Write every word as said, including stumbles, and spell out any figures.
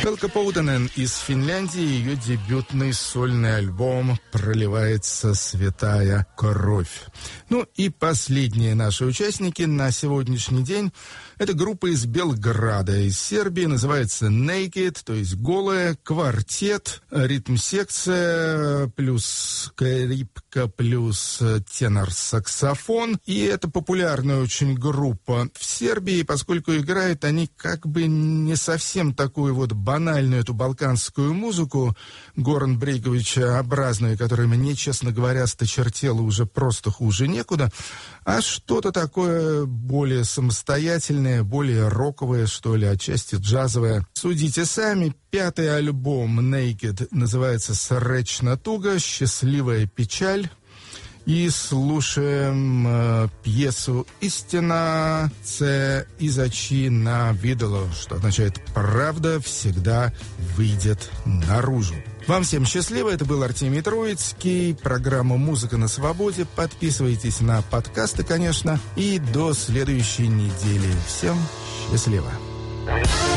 Велка Поутенен из Финляндии, ее дебютный сольный альбом «Проливается святая кровь». Ну и последние наши участники на сегодняшний день – это группа из Белграда, из Сербии, называется Naked, то есть голая, квартет, ритм-секция, плюс скрипка, плюс тенор-саксофон. И это популярная очень группа в Сербии, поскольку играют они как бы не совсем такую вот банальную эту балканскую музыку Горан Брейковича образную, которая мне, честно говоря, сточертела уже просто хуже некуда, а что-то такое более самостоятельное, более роковое, что ли, отчасти джазовое. Судите сами. Пятый альбом Naked называется «Сречно туго. Счастливая печаль». И слушаем э, пьесу «Истина це изачи на видело», что означает «правда всегда выйдет наружу». Вам всем счастливо, это был Артемий Троицкий, программа «Музыка на свободе». Подписывайтесь на подкасты, конечно, и до следующей недели. Всем счастливо.